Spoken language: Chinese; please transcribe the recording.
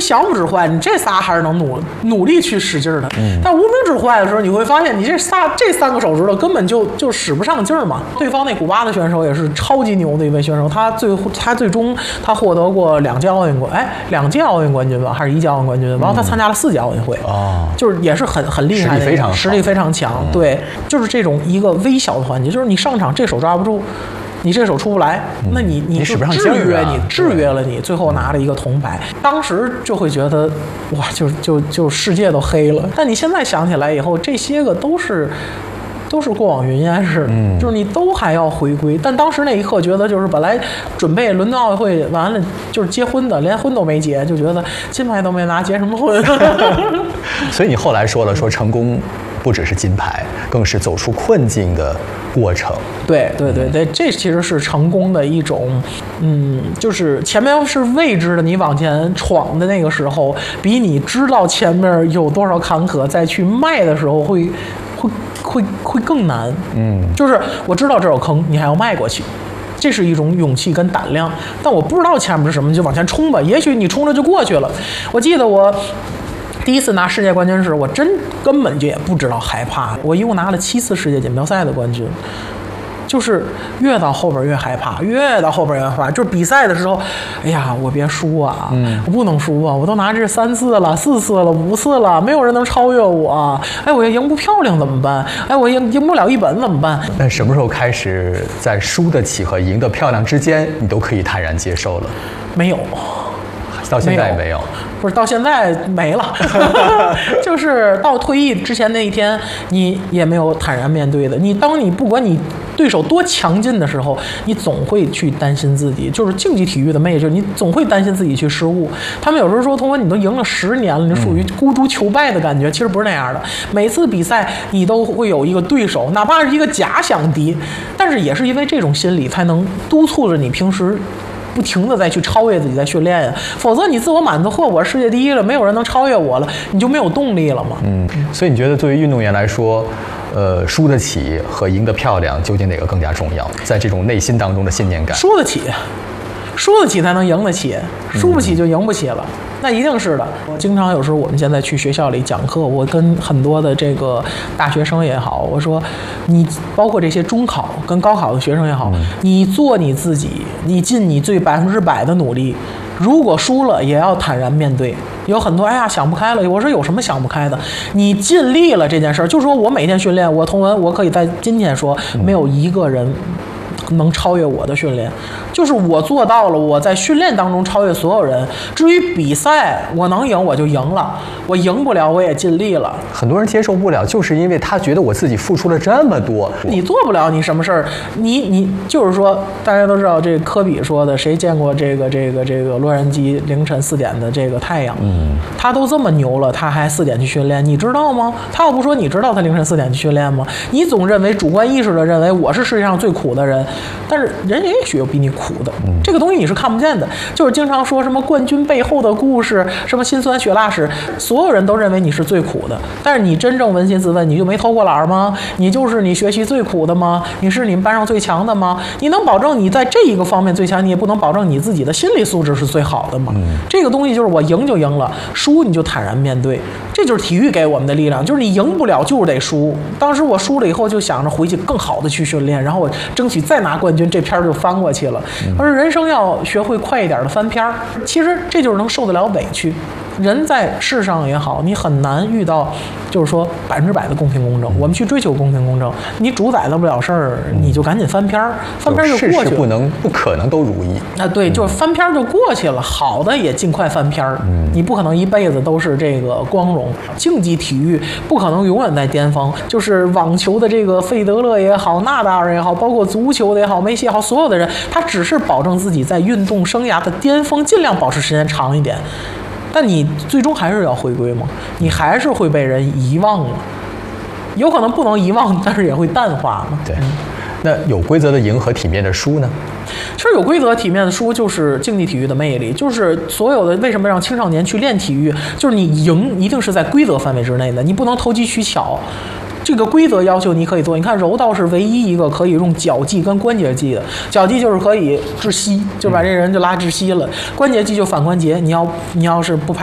小拇指坏，你这仨还是能努力去使劲的。但无名指坏的时候，你会发现你这三个手指头根本就使不上劲儿嘛。对方那古巴的选手也是超级牛的一位选手，他最终他获得过2届奥运冠军吧，还是1届奥运冠军？然后他参加了4届奥运会，就是也是很厉害的，实力非常强。对，就是这种一个微小的环节，就是你上场这手抓不住。你这手出不来，那你就制约了你，最后拿了一个铜牌。当时就会觉得，哇，就世界都黑了。但你现在想起来以后，这些个都是过往云烟似的，就是你都还要回归。但当时那一刻觉得，就是本来准备伦敦奥运会完了就是结婚的，连婚都没结，就觉得金牌都没拿，结什么婚？ 所以你后来说成功不只是金牌，更是走出困境的过程。 对，这其实是成功的一种，就是前面是未知的，你往前闯的那个时候，比你知道前面有多少坎坷再去迈的时候会更难。就是我知道这有坑，你还要迈过去。这是一种勇气跟胆量，但我不知道前面是什么，就往前冲吧。也许你冲着就过去了。我记得我第一次拿世界冠军时，我根本就也不知道害怕。我一共拿了7次世界锦标赛的冠军，就是越到后边越害怕，越到后边越害怕。就是比赛的时候，哎呀，我别输啊，我不能输啊！我都拿这3次了、4次了、5次了，没有人能超越我。哎，我要赢不漂亮怎么办？哎，我赢不了1本怎么办？ 那什么时候开始在输得起和赢得漂亮之间，你都可以坦然接受了？ 没有。 到现在也没有， 不是到现在没了，就是到退役之前那一天，你也没有坦然面对的。当你不管你对手多强劲的时候，你总会去担心自己，就是竞技体育的魅力，就是你总会担心自己去失误。他们有时候说，童文，你都赢了10年了，你属于孤注求败的感觉，其实不是那样的。每次比赛你都会有一个对手，哪怕是一个假想敌，但是也是因为这种心理才能督促着你平时不停的再去超越自己，在训练呀，否则你自我满足，我是世界第一了，没有人能超越我了，你就没有动力了嘛。 所以你觉得对于运动员来说，输得起和赢得漂亮，究竟哪个更加重要？在这种内心当中的信念感， 输得起才能赢得起，输不起就赢不起了。那一定是的。经常有时候我们现在去学校里讲课，我跟很多的这个大学生也好，我说你包括这些中考跟高考的学生也好，你做你自己，你尽你最100%的努力，如果输了也要坦然面对。有很多想不开了，我说有什么想不开的？你尽力了这件事儿，就说我每天训练，我童文我可以在今天说，没有一个人能超越我的训练，就是我做到了，我在训练当中超越所有人。至于比赛，我能赢我就赢了，我赢不了我也尽力了。 很多人接受不了，就是因为他觉得我自己付出了这么多， 你做不了，你什么事儿？你就是说，大家都知道这个科比说的，谁见过这个洛杉矶凌晨4点的这个太阳？他都这么牛了，他还4点去训练，你知道吗？他要不说，你知道他凌晨4点去训练吗？你总认为主观意识的认为我是世界上最苦的人。但是人也许有比你苦的，这个东西你是看不见的。就是经常说什么冠军背后的故事，什么辛酸血辣史，所有人都认为你是最苦的。但是你真正扪心自问，你就没偷过懒吗？你就是你学习最苦的吗？你是你们班上最强的吗？你能保证你在这一个方面最强，你也不能保证你自己的心理素质是最好的吗？这个东西就是我赢就赢了，输你就坦然面对。这就是体育给我们的力量，就是你赢不了就是得输。当时我输了以后就想着回去更好的去训练，然后我争取再拿冠军，这篇就翻过去了。而人生要学会快一点的翻篇，其实这就是能受得了委屈。人在世上也好，你很难遇到就是说100%的公平公正。我们去追求公平公正，你主宰得不了事儿，你就赶紧翻篇，翻篇就过去了。 事不可能都如意啊，对，就是翻篇就过去了，好的也尽快翻篇。你不可能一辈子都是这个光荣。竞技体育不可能永远在巅峰，就是网球的这个费德勒也好，纳达尔也好，包括足球的也好，梅西也好，所有的人他只是保证自己在运动生涯的巅峰尽量保持时间长一点。但你最终还是要回归嘛，你还是会被人遗忘嘛，有可能不能遗忘，但是也会淡化嘛。 对，那有规则的赢和体面的输呢？ 其实有规则体面的输就是竞技体育的魅力，就是所有的为什么让青少年去练体育，就是你赢一定是在规则范围之内的，你不能投机取巧。这个规则要求你可以做，你看柔道是唯一一个可以用脚技跟关节技的，脚技就是可以窒息，就把这人就拉窒息了，关节技就反关节，你要是不排